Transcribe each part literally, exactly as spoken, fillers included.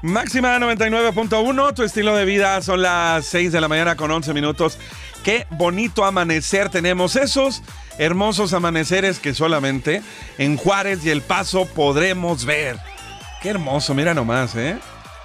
Máxima noventa y nueve punto uno, tu estilo de vida. Son las seis de la mañana con once minutos. Qué bonito amanecer tenemos, esos hermosos amaneceres que solamente en Juárez y El Paso podremos ver. Qué hermoso, mira nomás, ¿eh?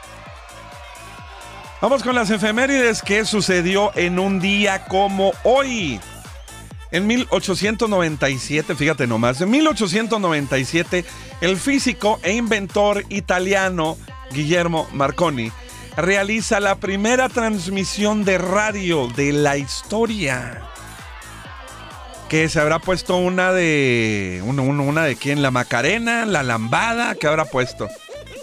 Vamos con las efemérides que sucedió en un día como hoy. En mil ochocientos noventa y siete, fíjate nomás, en mil ochocientos noventa y siete, el físico e inventor italiano Guillermo Marconi realiza la primera transmisión de radio de la historia. Que se habrá puesto una de... Una, una de quién, la Macarena, la Lambada, ¿qué habrá puesto?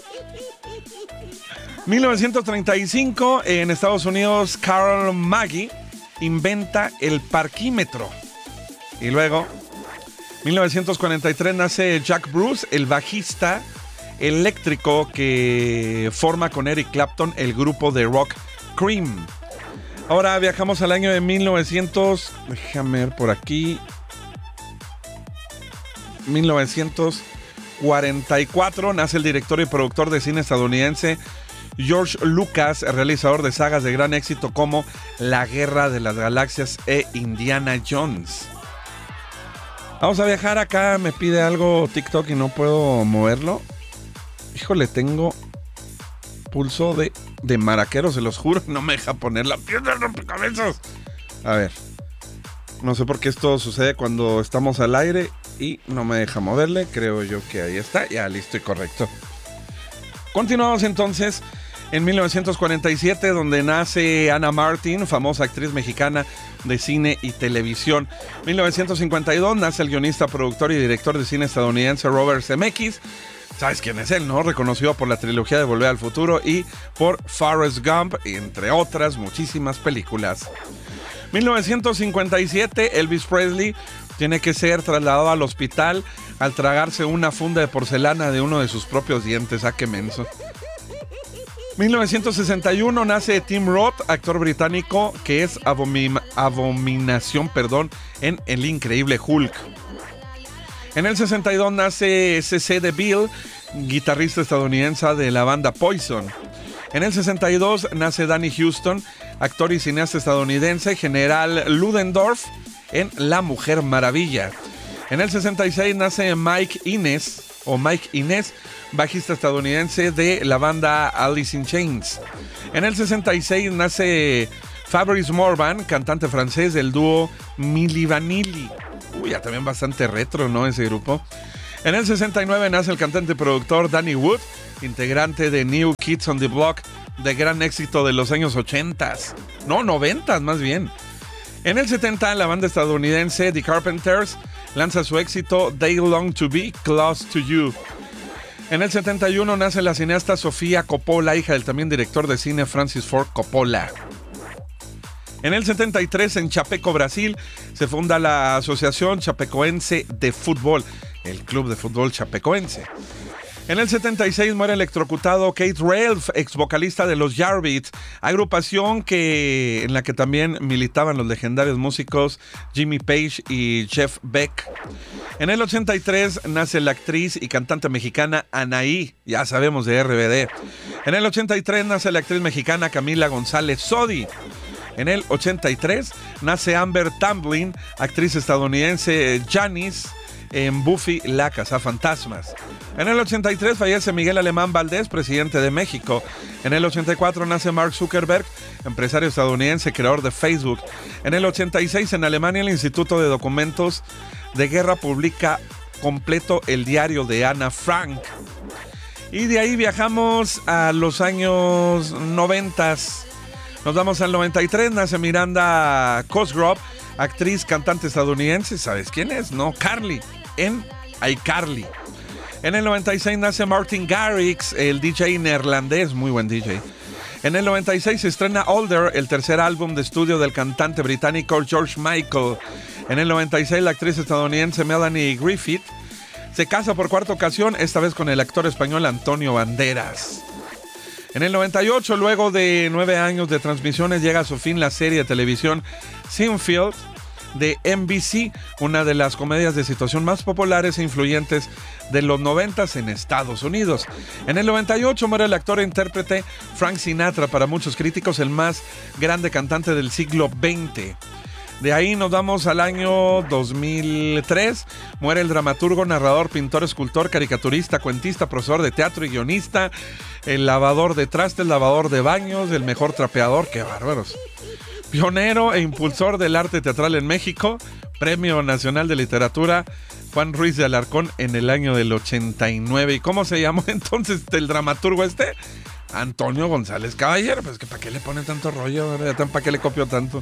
mil novecientos treinta y cinco, en Estados Unidos, Carl Magee inventa el parquímetro. Y luego, mil novecientos cuarenta y tres, nace Jack Bruce, el bajista eléctrico que forma con Eric Clapton el grupo de rock Cream. Ahora viajamos al año de mil novecientos... Déjame ver por aquí. mil novecientos cuarenta y cuatro, nace el director y productor de cine estadounidense George Lucas, realizador de sagas de gran éxito como La Guerra de las Galaxias e Indiana Jones. Vamos a viajar acá, me pide algo TikTok y no puedo moverlo. Híjole, tengo pulso de, de maraquero, se los juro, no me deja poner la piedra de rompecabezas. A ver, no sé por qué esto sucede cuando estamos al aire y no me deja moverle, creo yo que ahí está, ya listo y correcto. Continuamos entonces en mil novecientos cuarenta y siete, donde nace Ana Martín, famosa actriz mexicana de cine y televisión. mil novecientos cincuenta y dos, nace el guionista, productor y director de cine estadounidense Robert Zemeckis. ¿Sabes quién es él, no? Reconocido por la trilogía de Volver al Futuro y por Forrest Gump, entre otras muchísimas películas. mil novecientos cincuenta y siete, Elvis Presley tiene que ser trasladado al hospital al tragarse una funda de porcelana de uno de sus propios dientes. ¡Ah, qué menso! mil novecientos sesenta y uno, nace Tim Roth, actor británico que es abomi- abominación perdón, en El Increíble Hulk. En el sesenta y dos nace C C DeVille, guitarrista estadounidense de la banda Poison. En el sesenta y dos nace Danny Huston, actor y cineasta estadounidense, General Ludendorff en La Mujer Maravilla. En el sesenta y seis nace Mike Inez, o Mike Inez, bajista estadounidense de la banda Alice in Chains. En el sesenta y seis nace Fabrice Morvan, cantante francés del dúo Milli Vanilli. Uy, ya también bastante retro, ¿no? Ese grupo. En el sesenta y nueve nace el cantante y productor Danny Wood, integrante de New Kids on the Block, de gran éxito de los años ochentas. No, noventas más bien. En el setenta, la banda estadounidense The Carpenters lanza su éxito They Long to Be Close to You. En el setenta y uno nace la cineasta Sofía Coppola, hija del también director de cine Francis Ford Coppola. En el setenta y tres, en Chapeco, Brasil, se funda la Asociación Chapecoense de Fútbol, el club de fútbol chapecoense. En el setenta y seis muere electrocutado Kate Ralph, ex vocalista de los Yardbirds, agrupación que, en la que también militaban los legendarios músicos Jimmy Page y Jeff Beck. En el ochenta y tres nace la actriz y cantante mexicana Anaí, ya sabemos de R B D. En el ochenta y tres nace la actriz mexicana Camila González Sodi. En el ochenta y tres nace Amber Tamblyn, actriz estadounidense Janice en Buffy la Cazafantasmas. En el ochenta y tres fallece Miguel Alemán Valdés, presidente de México. En el ochenta y cuatro nace Mark Zuckerberg, empresario estadounidense, creador de Facebook. En el ochenta y seis, en Alemania, el Instituto de Documentos de Guerra publica completo el diario de Ana Frank. Y de ahí viajamos a los años noventas. Nos vamos al noventa y tres, nace Miranda Cosgrove, actriz, cantante estadounidense. ¿Sabes quién es? No, Carly, en iCarly. En el noventa y seis nace Martin Garrix, el D J neerlandés, muy buen D J. En el noventa y seis se estrena Older, el tercer álbum de estudio del cantante británico George Michael. En el noventa y seis, la actriz estadounidense Melanie Griffith se casa por cuarta ocasión, esta vez con el actor español Antonio Banderas. En el noventa y ocho, luego de nueve años de transmisiones, llega a su fin la serie de televisión Seinfeld de N B C, una de las comedias de situación más populares e influyentes de los noventas en Estados Unidos. En el noventa y ocho muere el actor e intérprete Frank Sinatra, para muchos críticos el más grande cantante del siglo veinte. De ahí nos vamos al año dos mil tres. Muere el dramaturgo, narrador, pintor, escultor, caricaturista, cuentista, profesor de teatro y guionista, el lavador de trastes, lavador de baños, el mejor trapeador, qué bárbaros. Pionero e impulsor del arte teatral en México, Premio Nacional de Literatura, Juan Ruiz de Alarcón, en el año del ochenta y nueve. ¿Y cómo se llamó entonces el dramaturgo este? Antonio González Caballero. Pues que ¿para qué le ponen tanto rollo? ¿Para qué le copió tanto?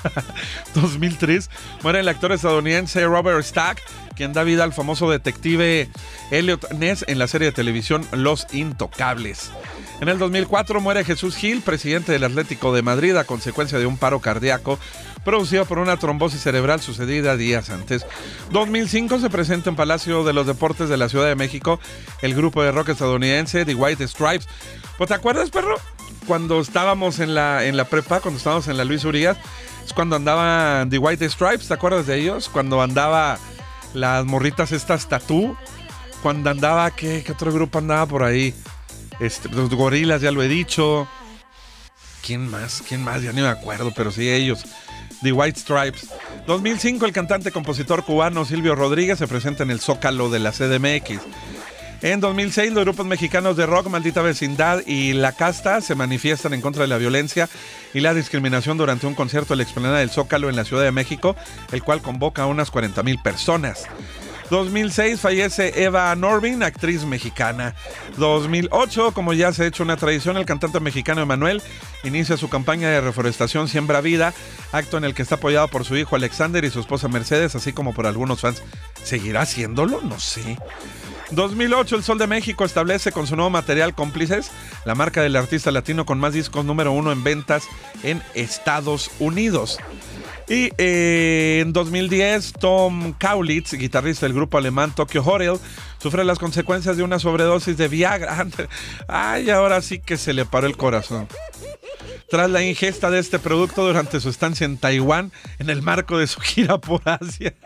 dos mil tres muere el actor estadounidense Robert Stack, quien da vida al famoso detective Elliot Ness en la serie de televisión Los Intocables. En el dos mil cuatro muere Jesús Gil, presidente del Atlético de Madrid, a consecuencia de un paro cardíaco producido por una trombosis cerebral sucedida días antes. dos mil cinco se presenta en Palacio de los Deportes de la Ciudad de México el grupo de rock estadounidense The White Stripes. ¿Pues te acuerdas, perro? Cuando estábamos en la, en la prepa, cuando estábamos en la Luis Urias, es cuando andaban The White Stripes, ¿te acuerdas de ellos? Cuando andaba las morritas estas Tatú, cuando andaba, ¿qué, qué otro grupo andaba por ahí? Este, los Gorilas, ya lo he dicho. ¿Quién más? ¿Quién más? Ya ni me acuerdo, pero sí ellos. The White Stripes. dos mil cinco, el cantante compositor cubano Silvio Rodríguez se presenta en el Zócalo de la C D M X. En dos mil seis, los grupos mexicanos de rock Maldita Vecindad y La Casta se manifiestan en contra de la violencia y la discriminación durante un concierto en la explanada del Zócalo en la Ciudad de México, el cual convoca a unas cuarenta mil personas. dos mil seis fallece Eva Norvin, actriz mexicana. dos mil ocho, como ya se ha hecho una tradición, el cantante mexicano Emanuel inicia su campaña de reforestación Siembra Vida, acto en el que está apoyado por su hijo Alexander y su esposa Mercedes, así como por algunos fans. ¿Seguirá haciéndolo? No sé. dos mil ocho, el Sol de México establece con su nuevo material Cómplices la marca del artista latino con más discos número uno en ventas en Estados Unidos. Y eh, en dos mil diez, Tom Kaulitz, guitarrista del grupo alemán Tokyo Hotel, sufre las consecuencias de una sobredosis de Viagra. Ay, ahora sí que se le paró el corazón. Tras la ingesta de este producto durante su estancia en Taiwán, en el marco de su gira por Asia.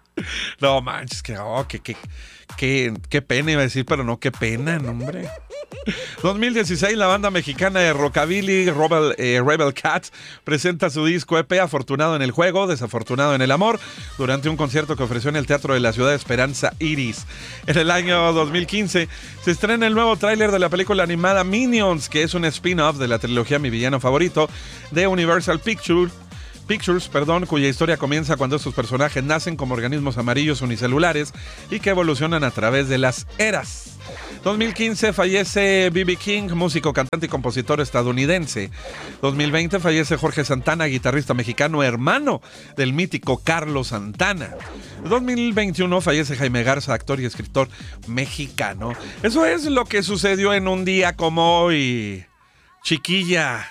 No manches, que, oh, que, que, que, qué pena iba a decir, pero no, qué pena, no, hombre. dos mil dieciséis, la banda mexicana de rockabilly Rebel, eh, Rebel Cats presenta su disco E P Afortunado en el juego, desafortunado en el amor, durante un concierto que ofreció en el Teatro de la Ciudad de Esperanza Iris. En el año dos mil quince se estrena el nuevo tráiler de la película animada Minions, que es un spin-off de la trilogía Mi Villano Favorito de Universal Pictures. Pictures, perdón, cuya historia comienza cuando estos personajes nacen como organismos amarillos unicelulares y que evolucionan a través de las eras. dos mil quince fallece B B King, músico, cantante y compositor estadounidense. dos mil veinte fallece Jorge Santana, guitarrista mexicano, hermano del mítico Carlos Santana. dos mil veintiuno fallece Jaime Garza, actor y escritor mexicano. Eso es lo que sucedió en un día como hoy, chiquilla.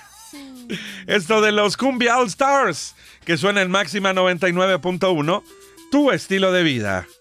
Esto de los Cumbia All Stars, que suena en Máxima noventa y nueve punto uno, tu estilo de vida.